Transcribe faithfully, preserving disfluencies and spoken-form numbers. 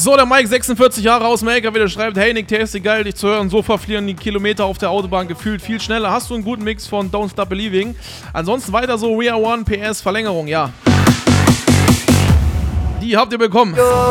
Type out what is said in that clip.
So, der Mike, sechsundvierzig Jahre aus dem L K W, der schreibt, hey Nick, Tasty, geil, dich zu hören. So verfliegen die Kilometer auf der Autobahn gefühlt viel schneller. Hast du einen guten Mix von Don't Stop Believing? Ansonsten weiter so, We Are One, P S, Verlängerung, ja. Die habt ihr bekommen.